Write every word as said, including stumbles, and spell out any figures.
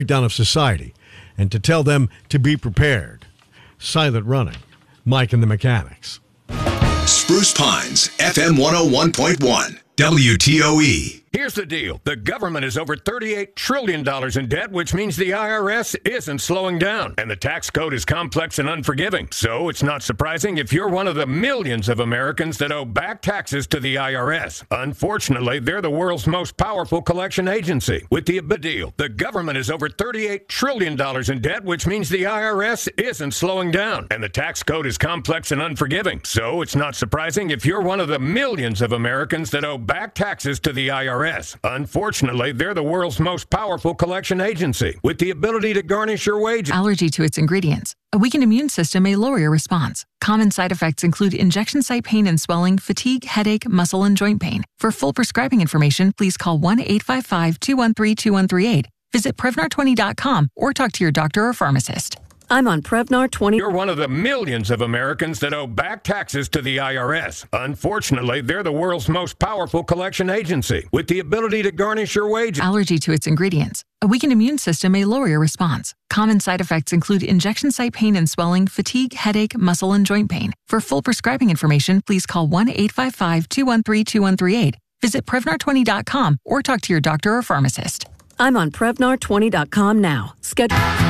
breakdown of society and to tell them to be prepared. Silent running. Mike and the Mechanics. Spruce Pines, F M one oh one point one, W T O E. Here's the deal. The government is over thirty-eight trillion dollars in debt, which means the I R S isn't slowing down. And the tax code is complex and unforgiving. So it's not surprising if you're one of the millions of Americans that owe back taxes to the I R S. Unfortunately, they're the world's most powerful collection agency. With the deal, the government is over thirty-eight trillion dollars in debt, which means the I R S isn't slowing down. And the tax code is complex and unforgiving. So it's not surprising if you're one of the millions of Americans that owe back taxes to the I R S. Unfortunately, they're the world's most powerful collection agency with the ability to garnish your wages. Allergy to its ingredients. A weakened immune system may lower your response. Common side effects include injection site pain and swelling, fatigue, headache, muscle, and joint pain. For full prescribing information, please call one eight five five, two one three, two one three eight. Visit Prevnar twenty dot com or talk to your doctor or pharmacist. I'm on Prevnar twenty. You're one of the millions of Americans that owe back taxes to the I R S. Unfortunately, they're the world's most powerful collection agency with the ability to garnish your wages. Allergy to its ingredients. A weakened immune system may lower your response. Common side effects include injection site pain and swelling, fatigue, headache, muscle, and joint pain. For full prescribing information, please call one eight five five, two one three, two one three eight. Visit Prevnar twenty dot com or talk to your doctor or pharmacist. I'm on Prevnar twenty dot com now. Schedule.